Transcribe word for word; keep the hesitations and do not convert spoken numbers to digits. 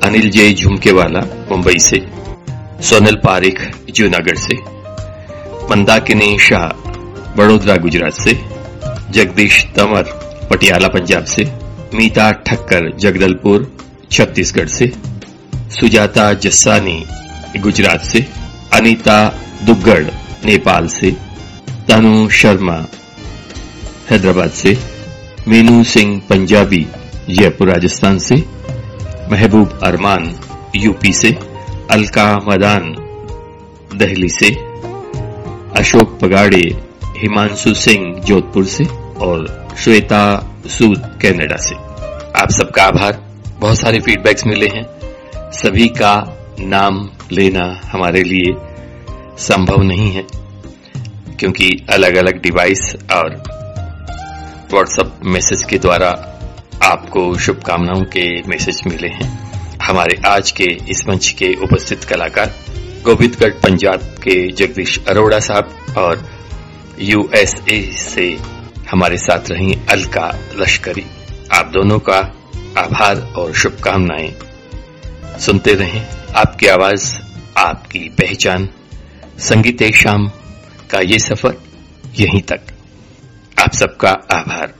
अनिल जे झुमकेवाला मुंबई से, सोनल पारिक जूनागढ़ से, मंदाकिनी शाह बड़ोदरा गुजरात से, जगदीश तंवर पटियाला पंजाब से, मीता ठक्कर जगदलपुर छत्तीसगढ़ से, सुजाता जस्सानी गुजरात से, अनीता दुग्गड़ नेपाल से, तनु शर्मा हैदराबाद से, मीनू सिंह पंजाबी जयपुर राजस्थान से, महबूब अरमान यूपी से, अलका मदान दिल्ली से, अशोक पगाड़े हिमांशु सिंह जोधपुर से और श्वेता सूद कनाडा से। आप सबका आभार। बहुत सारे फीडबैक्स मिले हैं, सभी का नाम लेना हमारे लिए संभव नहीं है क्योंकि अलग अलग डिवाइस और व्हाट्सएप मैसेज के द्वारा आपको शुभकामनाओं के मैसेज मिले हैं। हमारे आज के इस मंच के उपस्थित कलाकार गोविंदगढ़ पंजाब के जगदीश अरोड़ा साहब और यूएसए से हमारे साथ रही अलका लश्करी। आप दोनों का आभार और शुभकामनाएं। सुनते रहें आपकी आवाज, आपकी पहचान, संगीत शाम का ये सफर यहीं तक। आप सबका आभार।